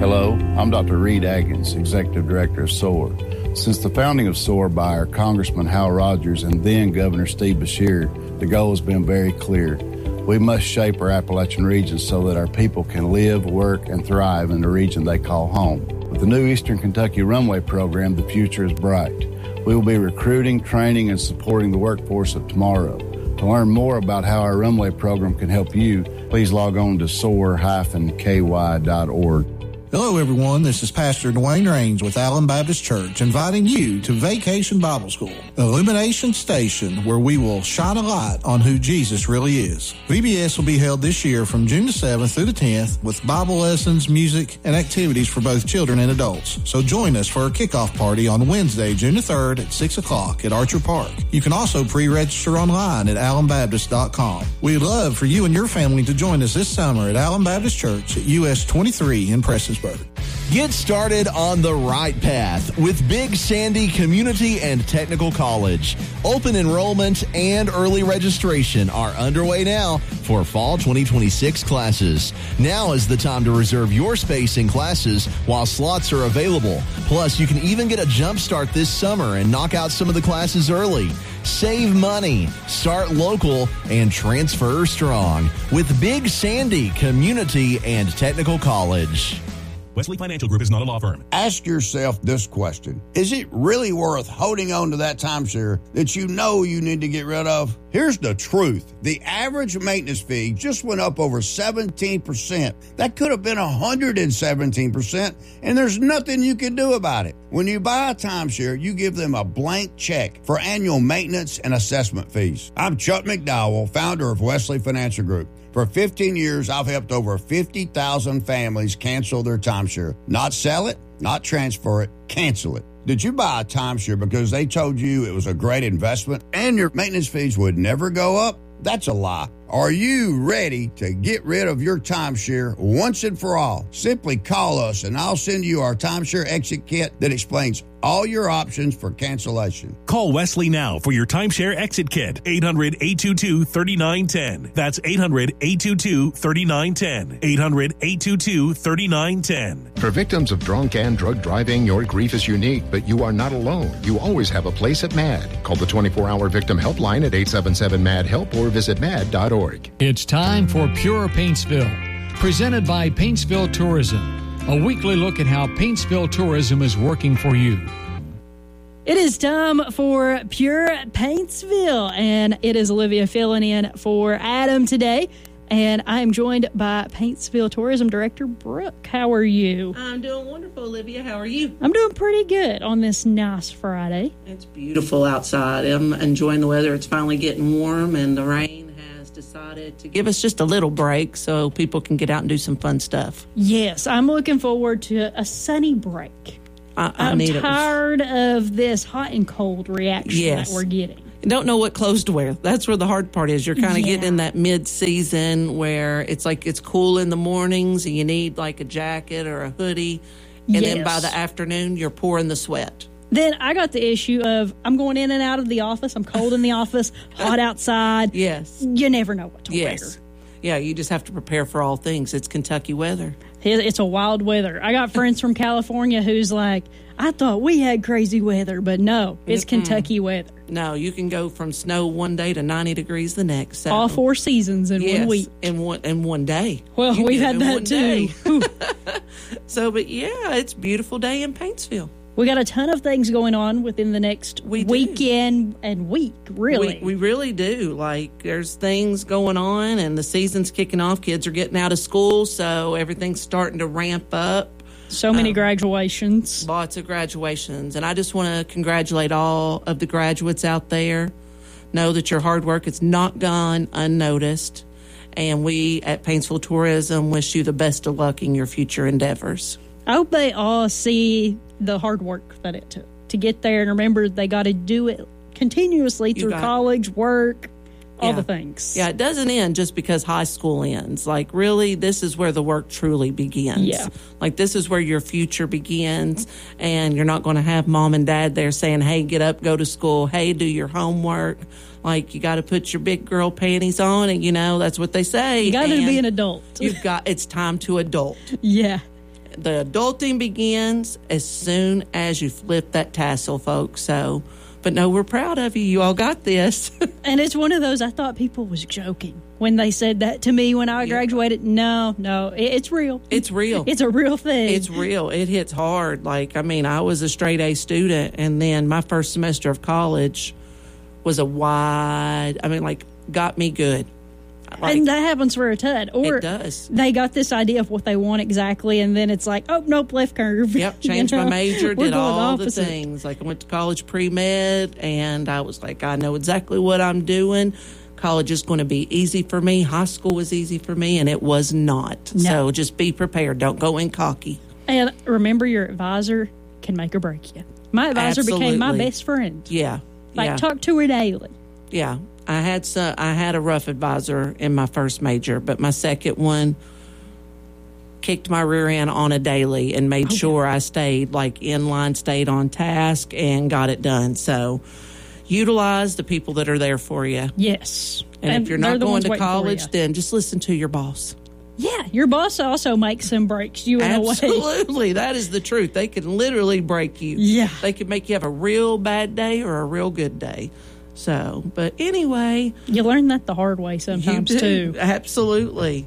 Hello, I'm Dr. Reed Atkins, Executive Director of SOAR. Since the founding of SOAR by our Congressman Hal Rogers and then Governor Steve Beshear, the goal has been very clear. We must shape our Appalachian region so that our people can live, work, and thrive in the region they call home. With the new Eastern Kentucky Runway program, the future is bright. We will be recruiting, training, and supporting the workforce of tomorrow. To learn more about how our Runway program can help you, please log on to soar-ky.org. Hello, everyone. This is Pastor Dwayne Raines with Allen Baptist Church, inviting you to Vacation Bible School, an illumination station where we will shine a light on who Jesus really is. VBS will be held this year from June the 7th through the 10th with Bible lessons, music, and activities for both children and adults. So join us for our kickoff party on Wednesday, June the 3rd at 6 o'clock at Archer Park. You can also pre-register online at allenbaptist.com. We'd love for you and your family to join us this summer at Allen Baptist Church at US 23 in Prestonsburg. Get started on the right path with Big Sandy Community and Technical College. Open enrollment and early registration are underway now for fall 2026 classes. Now is the time to reserve your space in classes while slots are available. Plus, you can even get a jump start this summer and knock out some of the classes early. Save money, start local, and transfer strong with Big Sandy Community and Technical College. Wesley Financial Group is not a law firm. Ask yourself this question. Is it really worth holding on to that timeshare that you know you need to get rid of? Here's the truth. The average maintenance fee just went up over 17%. That could have been 117%, and there's nothing you can do about it. When you buy a timeshare, you give them a blank check for annual maintenance and assessment fees. I'm Chuck McDowell, founder of Wesley Financial Group. For 15 years, I've helped over 50,000 families cancel their timeshare. Not sell it, not transfer it, cancel it. Did you buy a timeshare because they told you it was a great investment and your maintenance fees would never go up? That's a lie. Are you ready to get rid of your timeshare once and for all? Simply call us and I'll send you our timeshare exit kit that explains all your options for cancellation. Call Wesley now for your timeshare exit kit. 800-822-3910. That's 800-822-3910. 800-822-3910. For victims of drunk and drug driving, your grief is unique, but you are not alone. You always have a place at MAD. Call the 24-hour victim helpline at 877-MAD-HELP or visit mad.org. It's time for Pure Paintsville, presented by Paintsville Tourism. A weekly look at how Paintsville Tourism is working for you. It is time for Pure Paintsville, and it is Olivia filling in for Adam today. And I am joined by Paintsville Tourism Director Brooke. How are you? I'm doing wonderful, Olivia. How are you? I'm doing pretty good on this nice Friday. It's beautiful outside. I'm enjoying the weather. It's finally getting warm, and the rain decided to give us just a little break so people can get out and do some fun stuff. Yes, I'm looking forward to a sunny break. I'm tired of this hot and cold reaction that we're getting. Don't know what clothes to wear. That's where the hard part is. You're kind of getting in that mid-season where it's like it's cool in the mornings and you need like a jacket or a hoodie. And then by the afternoon, you're pouring the sweat. Then I got the issue of I'm going in and out of the office. I'm cold in the office, hot outside. Yes. You never know what to wear. Yeah, you just have to prepare for all things. It's Kentucky weather. It's a wild weather. I got friends from California who's like, I thought we had crazy weather, but no, it's Kentucky weather. No, you can go from snow one day to 90 degrees the next. So. All 4 seasons in 1 week. In one day. Well, we've had that too. So, but yeah, it's a beautiful day in Paintsville. We got a ton of things going on within the next weekend and week, really. We really do. Like, there's things going on, and the season's kicking off. Kids are getting out of school, so everything's starting to ramp up. So many graduations. Lots of graduations. And I just want to congratulate all of the graduates out there. Know that your hard work is not gone unnoticed. And we at Paintsville Tourism wish you the best of luck in your future endeavors. I hope they all see the hard work that it took to get there, and remember they got to do it continuously through college, work, all the things. Yeah, it doesn't end just because high school ends. Like, really, this is where the work truly begins. Yeah. Like, this is where your future begins, and you're not going to have mom and dad there saying, hey, get up, go to school, hey, do your homework. Like, you got to put your big girl panties on, and, you know, that's what they say. You got to be an adult. It's time to adult. Yeah. the adulting begins as soon as you flip that tassel, folks. So, but no, we're proud of you. You all got this. And it's one of those, I thought people was joking when they said that to me when I graduated. No, it's real. It's real. It's a real thing. It's real. It hits hard. Like, I mean, I was a straight A student, and then my first semester of college was got me good. Like, and that happens for a ton. Or it does. They got this idea of what they want exactly, and then it's like, oh, nope, left curve. Yep, changed my major, did all the opposite. things. Like, I went to college pre-med, and I was like, I know exactly what I'm doing. College is going to be easy for me. High school was easy for me, and it was not. No. So just be prepared. Don't go in cocky. And remember, your advisor can make or break you. My advisor became my best friend. Yeah. Talk to her daily. Yeah. I had a rough advisor in my first major, but my second one kicked my rear end on a daily and made sure I stayed in line, stayed on task, and got it done. So utilize the people that are there for you. Yes. And if you're not going to college, then just listen to your boss. Yeah, your boss also makes some breaks you in a way. Absolutely. That is the truth. They can literally break you. Yeah. They can make you have a real bad day or a real good day. So, but anyway. You learn that the hard way sometimes, too. Absolutely.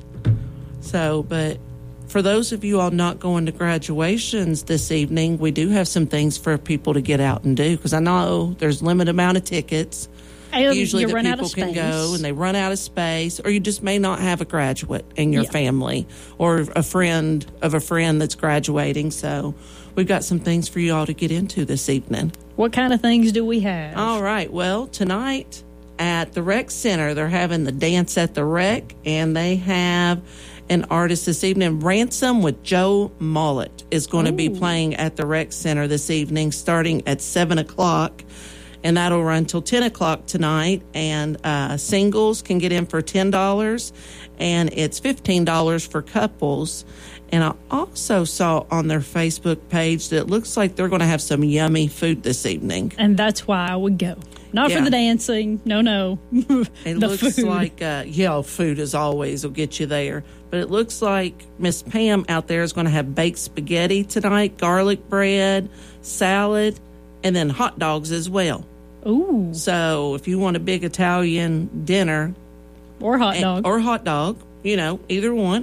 So, but for those of you all not going to graduations this evening, we do have some things for people to get out and do, because I know there's a limited amount of tickets. Usually the people can go and they run out of space, or you just may not have a graduate in your family or a friend of a friend that's graduating. So we've got some things for you all to get into this evening. What kind of things do we have? All right. Well, tonight at the Rec Center, they're having the Dance at the Rec, and they have an artist this evening. Ransom with Joe Mullet is going to be playing at the Rec Center this evening, starting at 7 o'clock. And that'll run till 10 o'clock tonight. And singles can get in for $10, and it's $15 for couples. And I also saw on their Facebook page that it looks like they're going to have some yummy food this evening. And that's why I would go. Not for the dancing. No. It looks food. Like, food as always will get you there. But it looks like Miss Pam out there is going to have baked spaghetti tonight, garlic bread, salad, and then hot dogs as well. Ooh. So if you want a big Italian dinner. Or hot dog, either one.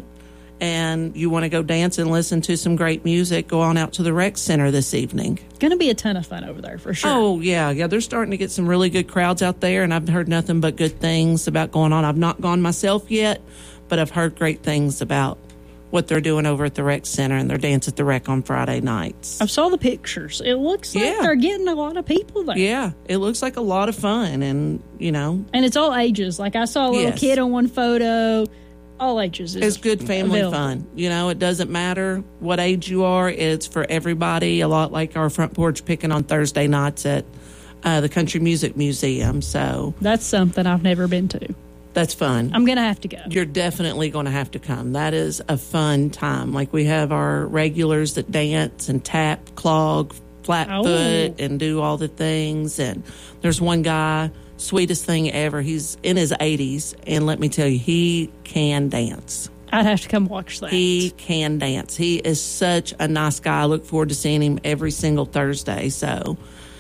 And you want to go dance and listen to some great music, go on out to the Rec Center this evening. Going to be a ton of fun over there for sure. Oh, yeah. They're starting to get some really good crowds out there, and I've heard nothing but good things about going on. I've not gone myself yet, but I've heard great things about what they're doing over at the Rec Center, and their Dance at the Rec on Friday nights. I saw the pictures. It looks like they're getting a lot of people there. Yeah, it looks like a lot of fun, and, And it's all ages. Like, I saw a little kid on one photo. All ages. It's good family fun. It doesn't matter what age you are. It's for everybody, a lot like our front porch picking on Thursday nights at the Country Music Museum. So that's something I've never been to. That's fun. I'm going to have to go. You're definitely going to have to come. That is a fun time. Like, we have our regulars that dance and tap, clog, flat foot, and do all the things. And there's one guy, sweetest thing ever. He's in his 80s, and let me tell you, he can dance. I'd have to come watch that. He can dance. He is such a nice guy. I look forward to seeing him every single Thursday. So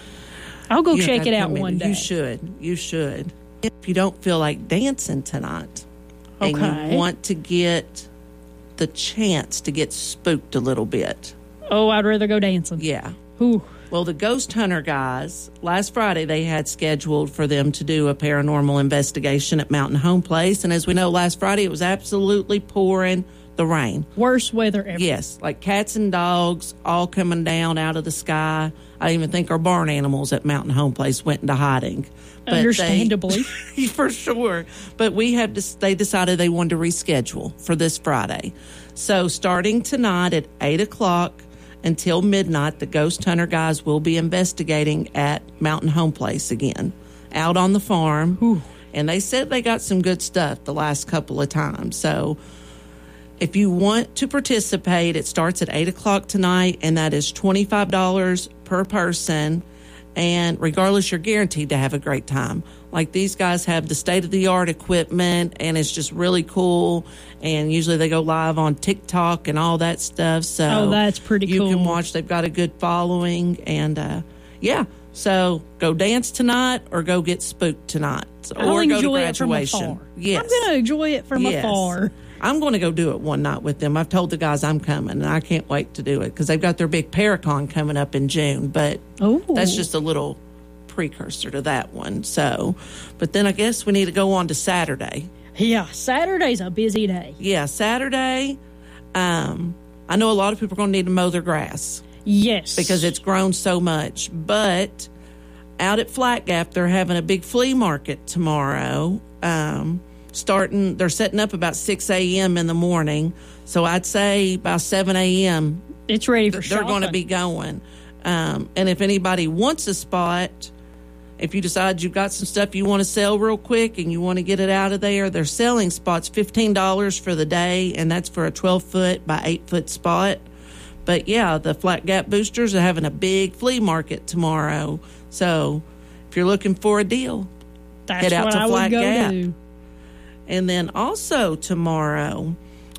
I'll go check it out one day. You should. If you don't feel like dancing tonight, and you want to get the chance to get spooked a little bit. Oh, I'd rather go dancing. Yeah. Ooh. Well, the Ghost Hunter guys, last Friday, they had scheduled for them to do a paranormal investigation at Mountain Home Place. And as we know, last Friday, it was absolutely pouring the rain. Worst weather ever. Yes, like cats and dogs all coming down out of the sky. I even think our barn animals at Mountain Home Place went into hiding. But understandably. For sure. But they decided they wanted to reschedule for this Friday. So starting tonight at 8 o'clock, until midnight, the Ghost Hunter guys will be investigating at Mountain Home Place again, out on the farm. Ooh. And they said they got some good stuff the last couple of times. So if you want to participate, it starts at 8 o'clock tonight, and that is $25 per person. And regardless, you're guaranteed to have a great time. Like, these guys have the state-of-the-art equipment, and it's just really cool. And usually they go live on TikTok and all that stuff. So that's pretty cool. You can watch. They've got a good following. And, so go dance tonight or go get spooked tonight. Or go to graduation. Yes. I'm going to enjoy it from afar. I'm going to go do it one night with them. I've told the guys I'm coming, and I can't wait to do it because they've got their big Paracon coming up in June. But that's just a little precursor to that one. So, but then I guess we need to go on to Saturday. Yeah, Saturday's a busy day. Yeah, Saturday. I know a lot of people are going to need to mow their grass. Yes. Because it's grown so much. But out at Flat Gap, they're having a big flea market tomorrow. They're setting up about 6 a.m. in the morning. So I'd say by 7 a.m. it's ready for they're going to be going. And if anybody wants a spot, if you decide you've got some stuff you want to sell real quick and you want to get it out of there, they're selling spots $15 for the day, and that's for a 12-foot by 8-foot spot. But, yeah, the Flat Gap Boosters are having a big flea market tomorrow. So if you're looking for a deal, head out to Flat Gap. And then also tomorrow,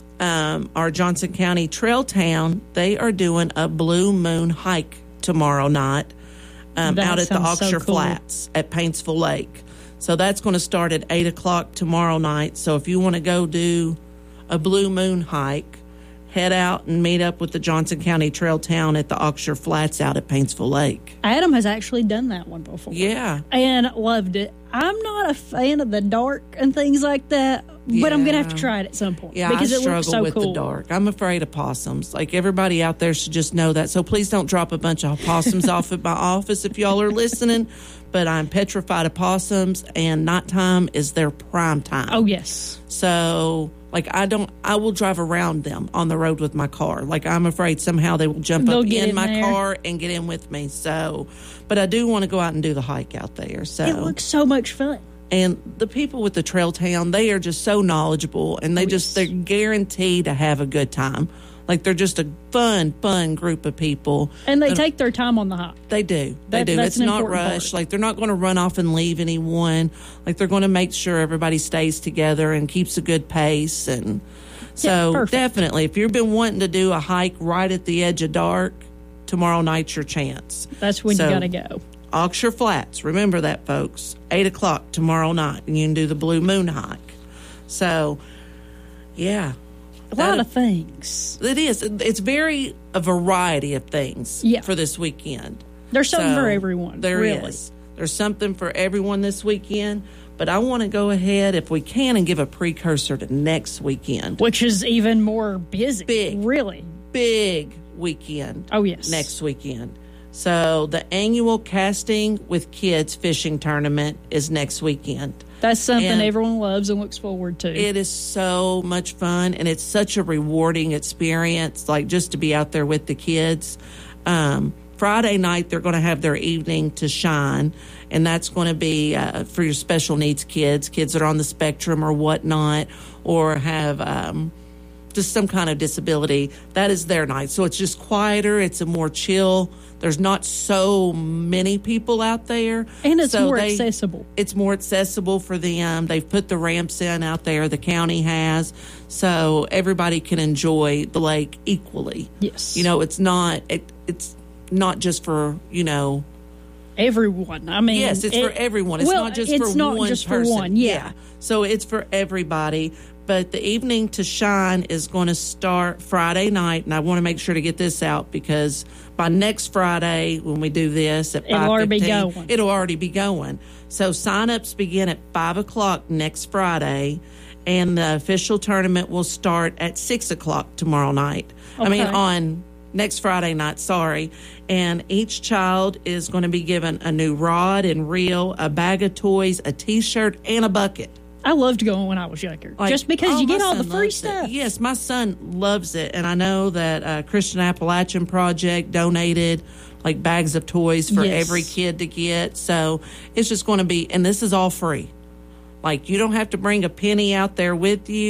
our Johnson County Trail Town, they are doing a Blue Moon hike tomorrow night out at the Oxshire Flats at Paintsville Lake. So that's going to start at 8 o'clock tomorrow night. So if you want to go do a Blue Moon hike, head out and meet up with the Johnson County Trail Town at the Oxshire Flats out at Paintsville Lake. Adam has actually done that one before. Yeah. And loved it. I'm not a fan of the dark and things like that, but I'm going to have to try it at some point. Yeah, because I it looks so with cool. the dark. I'm afraid of possums. Like, everybody out there should just know that. So please don't drop a bunch of possums off at my office if y'all are listening. But I'm petrified of possums, and nighttime is their prime time. Oh, yes. So, like, I will drive around them on the road with my car. Like, I'm afraid somehow they will jump up in my car and get in with me. So, but I do want to go out and do the hike out there. So it looks so much fun. And the people with the Trail Town, they are just so knowledgeable, and they're guaranteed to have a good time. Like, they're just a fun group of people. And they take their time on the hike. They do. It's not rushed. Like, they're not going to run off and leave anyone. Like, they're going to make sure everybody stays together and keeps a good pace. And so definitely, if you've been wanting to do a hike right at the edge of dark, tomorrow night's your chance. That's when you got to go. Oxshire Flats. Remember that, folks. 8 o'clock tomorrow night, and you can do the Blue Moon hike. So, yeah. A lot of things. It is. It's a variety of things for this weekend. There's something for everyone. There is. There's something for everyone this weekend. But I want to go ahead, if we can, and give a precursor to next weekend. Which is even more busy. Big weekend. Oh, yes. Next weekend. So the annual Casting with Kids fishing tournament is next weekend. That's something everyone loves and looks forward to. It is so much fun, and it's such a rewarding experience, like just to be out there with the kids. Friday night, they're going to have their evening to shine, and that's going to be for your special needs kids that are on the spectrum or whatnot, or have just some kind of disability. That is their night. So it's just quieter. It's a more chill. There's not so many people out there. And it's more accessible. It's more accessible for them. They've put the ramps in out there. The county has. So everybody can enjoy the lake equally. Yes. You know, it's not just for, everyone. I mean, yes, it's for everyone. It's not just for one person. For one. Yeah. So it's for everybody. But the evening to shine is going to start Friday night, and I want to make sure to get this out because by next Friday when we do this at 5:15, it'll already be going. So sign-ups begin at 5 o'clock next Friday, and the official tournament will start at 6 o'clock tomorrow night. Okay. On next Friday night, sorry. And each child is going to be given a new rod and reel, a bag of toys, a T-shirt, and a bucket. I loved going when I was younger, just because you get all the free stuff. Yes, my son loves it, and I know that Christian Appalachian Project donated like bags of toys for every kid to get. So it's just going to be, and this is all free. Like, you don't have to bring a penny out there with you.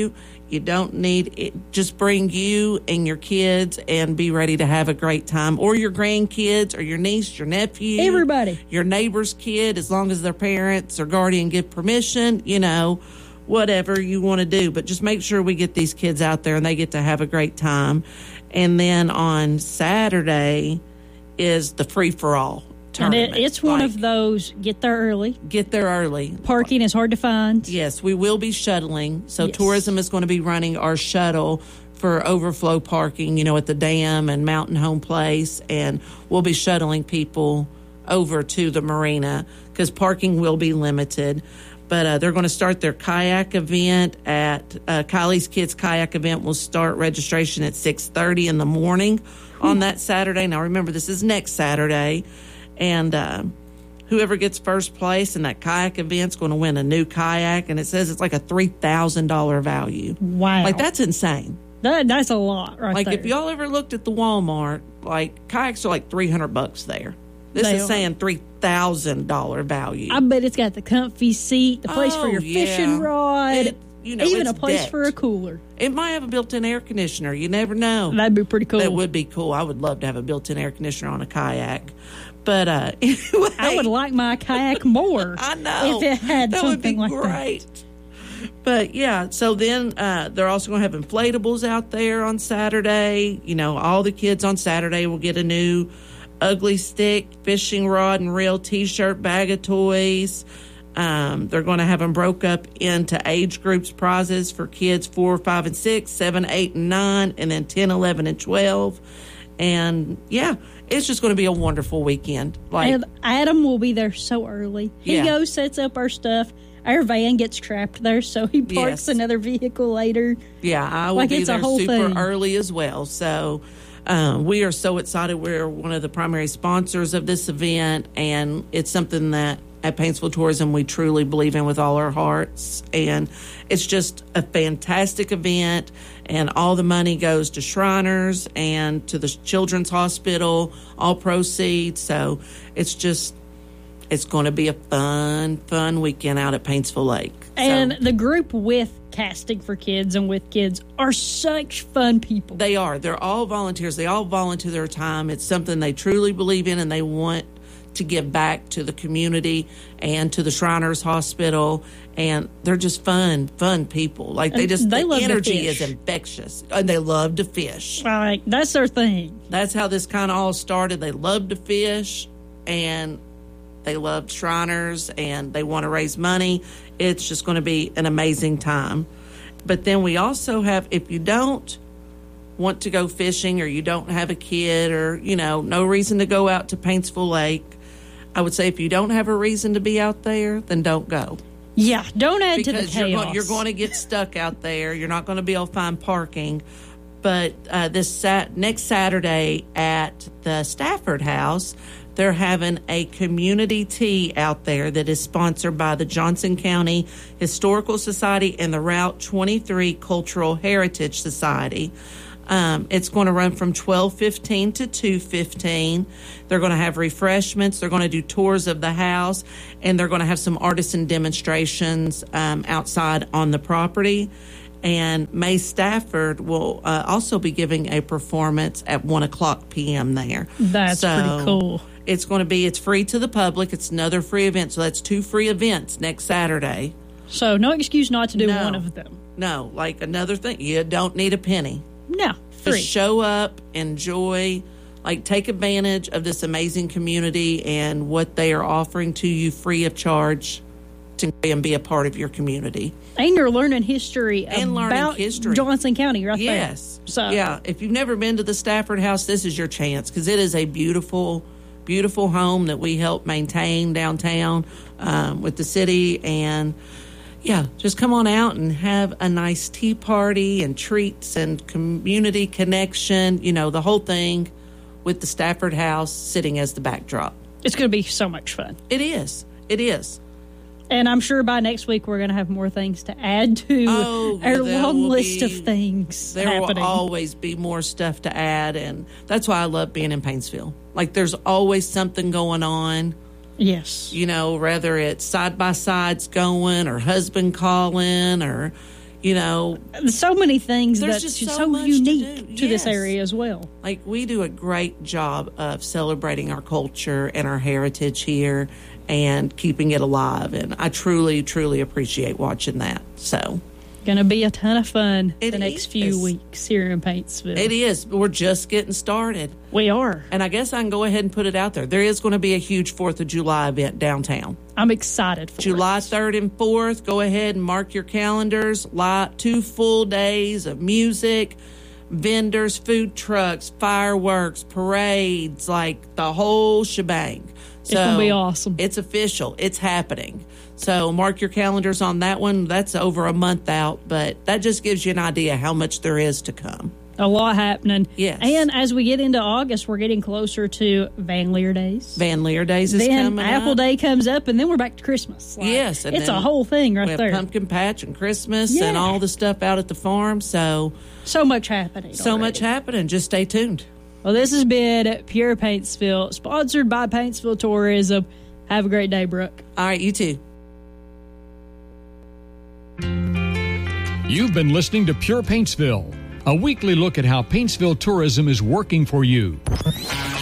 You don't need it. Just bring you and your kids and be ready to have a great time, or your grandkids, or your niece, your nephew, Everybody. your neighbor's kid, as long as their parents or guardian give permission, whatever you want to do. But just make sure we get these kids out there and they get to have a great time. And then on Saturday is the free-for-all tournament. And it's one of those, get there early. Get there early. Parking is hard to find. Yes, we will be shuttling. So Yes. tourism is going to be running our shuttle for overflow parking, at the dam and Mountain Home Place. And we'll be shuttling people over to the marina because parking will be limited. But they're going to start their kayak event at Kylie's Kids Kayak event will start registration at 6:30 in the morning on that Saturday. Now, remember, this is next Saturday. And whoever gets first place in that kayak event's going to win a new kayak. And it says it's like a $3,000 value. Wow. Like, that's insane. That's a lot right Like, there. if y'all ever looked at the Walmart, like, kayaks are like $300 there. This They is are. saying $3,000 value. I bet it's got the comfy seat, the place for Oh, your yeah. fishing rod, even it's a place decked. for a cooler. It might have a built-in air conditioner. You never know. That'd be pretty cool. That would be cool. I would love to have a built-in air conditioner on a kayak. But anyway, I would like my kayak more. I know. If it had that would something be like great. But yeah, so then they're also going to have inflatables out there on Saturday. All the kids on Saturday will get a new ugly stick, fishing rod and reel, T-shirt, bag of toys. They're going to have them broke up into age groups prizes for kids 4, 5, and 6, 7, 8, and 9, and then 10, 11, and 12. And yeah, it's just going to be a wonderful weekend. And Adam will be there so early. He Yeah. goes, sets up our stuff. Our van gets trapped there, so he parks Yes. another vehicle later. Yeah, I will Like be it's a there whole super thing. early as well. So we are so excited. We're one of the primary sponsors of this event, and it's something that at Paintsville Tourism we truly believe in with all our hearts. And it's just a fantastic event, and all the money goes to Shriners and to the Children's Hospital, all proceeds. So it's going to be a fun weekend out at Paintsville Lake. And the group with Casting for Kids and with kids are such fun people. They are. They're all volunteers. They all volunteer their time. It's something they truly believe in, and they want to give back to the community and to the Shriners Hospital. And they're just fun people. Like They the love to energy fish. is infectious, and they love to fish. Like, that's their thing. That's how this kind of all started. They love to fish, and they love Shriners, and they want to raise money. It's just going to be an amazing time. But then we also have, if you don't want to go fishing, or you don't have a kid, or, no reason to go out to Paintsville Lake, I would say if you don't have a reason to be out there, then don't go. Yeah, don't add to the Because chaos. you're going to get stuck out there. You're not going to be able to find parking. But this next Saturday at the Stafford House, they're having a community tea out there that is sponsored by the Johnson County Historical Society and the Route 23 Cultural Heritage Society. It's going to run from 12:15 to 2:15. They're going to have refreshments. They're going to do tours of the house, and they're going to have some artisan demonstrations outside on the property. And May Stafford will also be giving a performance at 1:00 p.m. there. That's pretty cool. It's free to the public. It's another free event. So that's 2 free events next Saturday. So no excuse not to do No. one of them. No, like another thing. You don't need a penny. No, free. Just show up, enjoy, take advantage of this amazing community and what they are offering to you free of charge to be a part of your community. And you're learning history And learning about history. Johnson County right Yes. there. So yeah, if you've never been to the Stafford House, this is your chance, because it is a beautiful, beautiful home that we help maintain downtown with the city. And yeah, just come on out and have a nice tea party and treats and community connection, the whole thing, with the Stafford House sitting as the backdrop. it's going to be so much fun. It is. It is. And I'm sure by next week we're going to have more things to add to our there long will list of be- things There happening. will always be more stuff to add, and that's why I love being in Paintsville. There's always something going on. Yes. Whether it's side-by-sides going, or husband calling, or, You know, so many things there's that's just just so so much unique to to this Yes. area as well. Like, we do a great job of celebrating our culture and our heritage here and keeping it alive. And I truly, truly appreciate watching that. So Going to be a ton of fun It the next is. few weeks here in Paintsville. it is. We're just getting started. We are. And I guess I can go ahead and put it out there. There is going to be a huge 4th of July event downtown. I'm excited for July it. 3rd and 4th. Go ahead and mark your calendars. 2 full days of music, vendors, food trucks, fireworks, parades, like the whole shebang. It's gonna be awesome. It's official. It's happening. So mark your calendars on that one. That's over a month out, but that just gives you an idea how much there is to come. A lot happening. Yes. And as we get into August, we're getting closer to Van Leer Days. Van Leer Days is Then coming Apple up. Day comes up, and then we're back to Christmas. Like, Yes, and it's a then whole thing We right have there. Pumpkin Patch and Christmas Yeah. and all the stuff out at the farm. So much happening. so much already. happening. Just stay tuned. Well, this has been Pure Paintsville, sponsored by Paintsville Tourism. Have a great day, Brooke. All right, you too. You've been listening to Pure Paintsville, a weekly look at how Paintsville tourism is working for you.